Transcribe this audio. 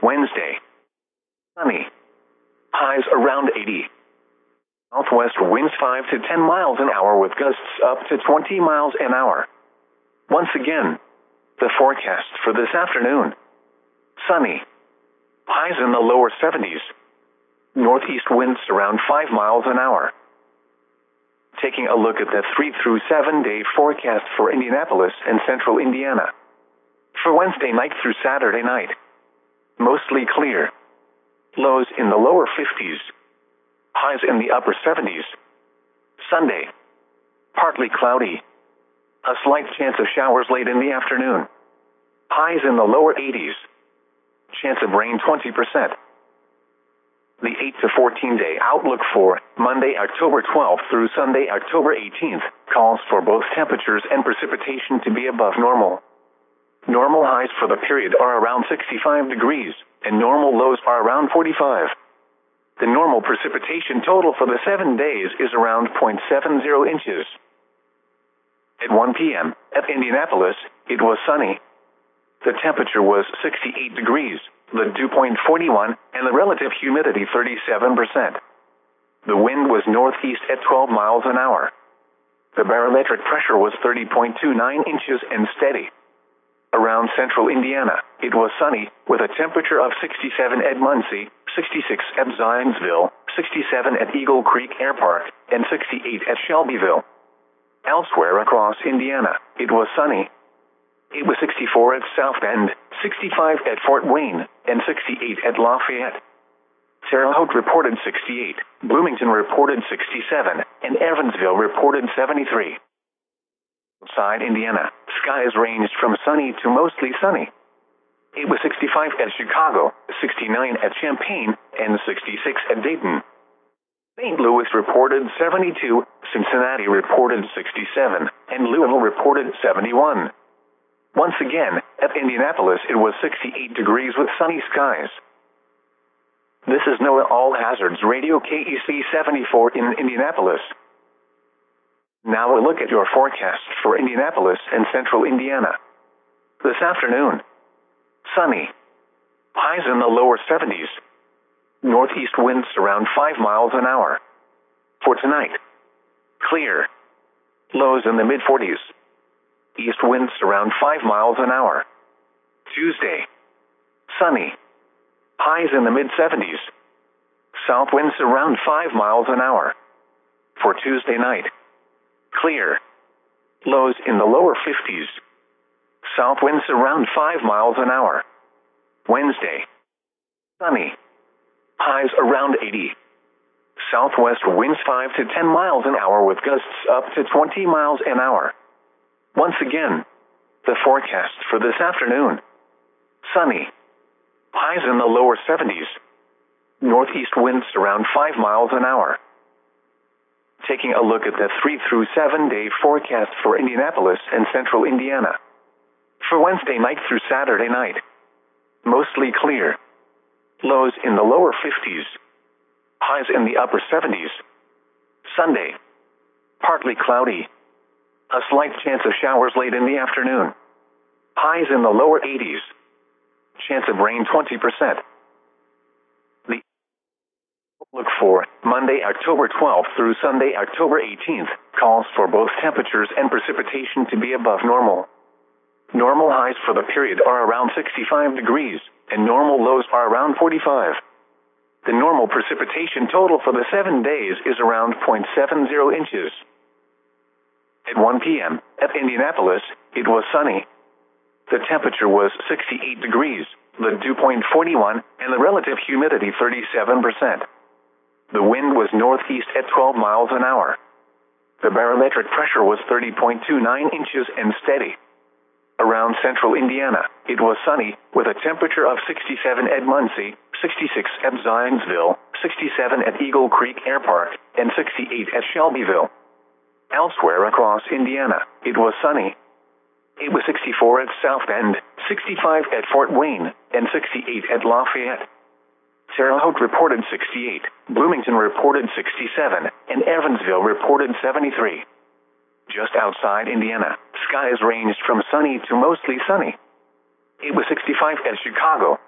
Wednesday, sunny. Highs around 80. Southwest winds 5 to 10 miles an hour with gusts up to 20 miles an hour. Once again, the forecast for this afternoon. Sunny. Highs in the lower 70s. Northeast winds around 5 miles an hour. Taking a look at the 3 through 7 day forecast for Indianapolis and central Indiana. For Wednesday night through Saturday night, mostly clear. Lows in the lower 50s. Highs in the upper 70s. Sunday, partly cloudy. A slight chance of showers late in the afternoon. Highs in the lower 80s. Chance of rain 20%. The 8 to 14 day outlook for Monday, October 12th through Sunday, October 18th calls for both temperatures and precipitation to be above normal. Normal highs for the period are around 65 degrees, and normal lows are around 45. The normal precipitation total for the 7 days is around 0.70 inches. At 1 p.m. at Indianapolis, it was sunny. The temperature was 68 degrees, the dew point 41, and the relative humidity 37%. The wind was northeast at 12 miles an hour. The barometric pressure was 30.29 inches and steady. Around central Indiana, it was sunny, with a temperature of 67 at Muncie, 66 at Zionsville, 67 at Eagle Creek Air Park, and 68 at Shelbyville. Elsewhere across Indiana, it was sunny. It was 64 at South Bend, 65 at Fort Wayne, and 68 at Lafayette. Terre Haute reported 68, Bloomington reported 67, and Evansville reported 73. Outside Indiana, skies ranged from sunny to mostly sunny. It was 65 at Chicago, 69 at Champaign, and 66 at Dayton. St. Louis reported 72, Cincinnati reported 67, and Louisville reported 71. Once again, at Indianapolis it was 68 degrees with sunny skies. This is NOAA All Hazards Radio KEC 74 in Indianapolis. Now a look at your forecast for Indianapolis and central Indiana. This afternoon, sunny. Highs in the lower 70s. Northeast winds around 5 miles an hour. For tonight, clear. Lows in the mid-40s. East winds around 5 miles an hour. Tuesday, sunny. Highs in the mid-70s. South winds around 5 miles an hour. For Tuesday night, clear. Lows in the lower 50s. South winds around 5 miles an hour. Wednesday, sunny. Highs around 80. Southwest winds 5 to 10 miles an hour with gusts up to 20 miles an hour. Once again, the forecast for this afternoon. Sunny. Highs in the lower 70s. Northeast winds around 5 miles an hour. Taking a look at the 3 through 7 day forecast for Indianapolis and central Indiana. For Wednesday night through Saturday night, mostly clear. Lows in the lower 50s. Highs in the upper 70s. Sunday, partly cloudy. A slight chance of showers late in the afternoon. Highs in the lower 80s. Chance of rain 20%. The outlook for Monday, October 12th through Sunday, October 18th calls for both temperatures and precipitation to be above normal. Normal highs for the period are around 65 degrees, and normal lows are around 45. The normal precipitation total for the 7 days is around 0.70 inches. At 1 p.m. at Indianapolis, it was sunny. The temperature was 68 degrees, the dew point 41, and the relative humidity 37%. The wind was northeast at 12 miles an hour. The barometric pressure was 30.29 inches and steady. Around central Indiana, it was sunny, with a temperature of 67 at Muncie, 66 at Zionsville, 67 at Eagle Creek Air Park, and 68 at Shelbyville. Elsewhere across Indiana, it was sunny. It was 64 at South Bend, 65 at Fort Wayne, and 68 at Lafayette. Terre Haute reported 68, Bloomington reported 67, and Evansville reported 73. Just outside Indiana, skies ranged from sunny to mostly sunny. It was 65 at Chicago,